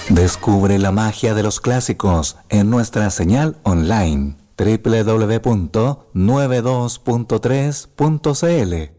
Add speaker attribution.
Speaker 1: Descubre la magia de los clásicos en nuestra señal online www.92.3.cl.